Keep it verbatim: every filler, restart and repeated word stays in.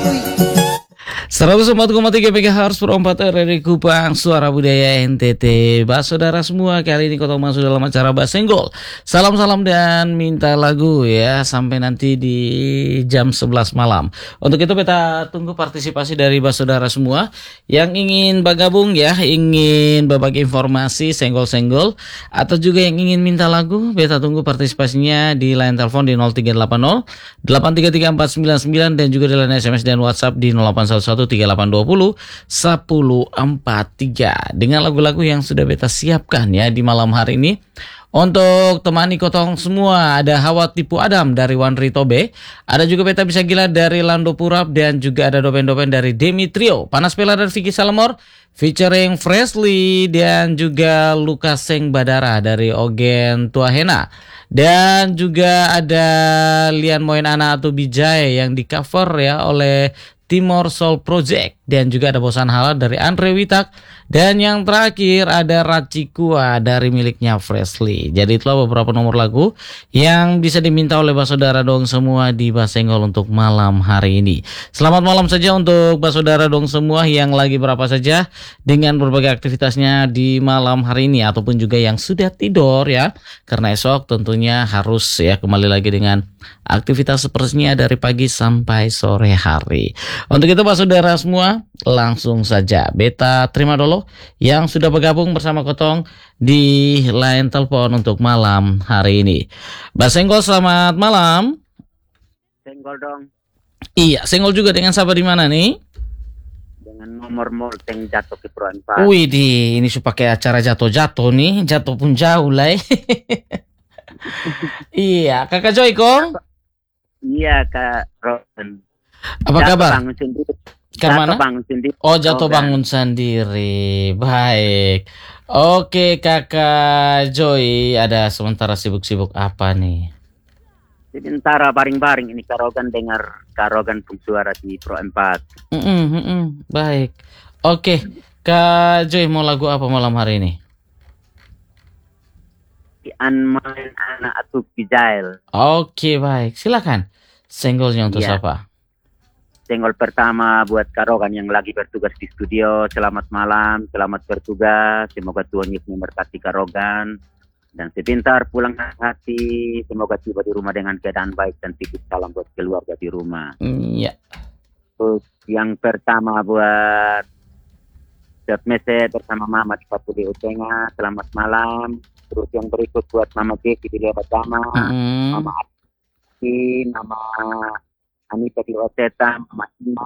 seratus empat koma tiga MHz per empat R R I Kupang, Suara Budaya N T T. Bah saudara semua, kali ini Kotong masuk dalam acara Basenggol. Salam-salam dan minta lagu ya, sampai nanti di jam sebelas malam. Untuk itu beta tunggu partisipasi dari bah saudara semua yang ingin bergabung ya, ingin berbagi informasi senggol-senggol, atau juga yang ingin minta lagu. Beta tunggu partisipasinya di line telepon di nol tiga delapan nol delapan tiga tiga empat sembilan sembilan dan juga di line S M S dan WhatsApp di nol delapan satu satu tiga delapan dua nol satu empat tiga dengan lagu-lagu yang sudah beta siapkan ya di malam hari ini. Untuk temani Kotong semua ada Hawa Tipu Adam dari Wanri Tobe, ada juga Beta Bisa Gila dari Lando Purap, dan juga ada Dopen-Dopen dari Demi Trio, Panas Pela dari Vicky Salamor featuring Freshly, dan juga Lukas Seng Badara dari Ogen Tuahena, dan juga ada Lian Moen Ana atau Bijay yang di cover ya oleh Timor Soul Project, dan juga ada Bosan Halal dari Andre Witak, dan yang terakhir ada Racikua dari miliknya Freshly. Jadi itulah beberapa nomor lagu yang bisa diminta oleh basodara dong semua di Basenggol untuk malam hari ini. Selamat malam saja untuk basodara dong semua yang lagi berapa saja dengan berbagai aktivitasnya di malam hari ini, ataupun juga yang sudah tidur ya, karena esok tentunya harus ya kembali lagi dengan aktivitas sepertinya dari pagi sampai sore hari. Untuk itu Pak Saudara semua, langsung saja Beta terima dulu yang sudah bergabung bersama Kotong di line telepon untuk malam hari ini. Mbak Senggol, selamat malam. Senggol dong. Iya, Senggol juga dengan siapa di mana nih? Dengan nomor Molteng jatuh ke Purwakarta. Wih, di ini supaya pakai acara jatuh-jatuh nih, jatuh pun jauh lah. Iya, Kakak Joy kong? Iya, Kak Rosen. Apa jatuh kabar? Bangun sendiri. Ke mana? Jatuh bangun sendiri. Oh, jatuh Oh, bangun sendiri. Baik. Oke, Kakak Joy, ada sementara sibuk-sibuk apa nih? Sementara baring-baring ini Karogan dengar Karogan pun suara di Pro empat. Mm -mm, mm -mm. Baik. Oke, Kak Joy mau lagu apa malam hari ini? Di Anmain Anak Atuk Bijail. Oke, baik. Silakan. Senggolnya untuk Iya. siapa? Senggol pertama buat Karogan yang lagi bertugas di studio. Selamat malam, selamat bertugas. Semoga Tuhan Yesus memberkati Karogan. Dan sebentar pulang hati, semoga tiba di rumah dengan keadaan baik dan titip salam buat keluarga di rumah. Iya. Terus yang pertama buat Chef Mese bersama Mama di Papua Utenga, selamat malam. Terus yang berikut buat Mama Desi di Lewat Dama, Mm-mm. Mama Ati, Mama Anita di Oteta, Mama Ima,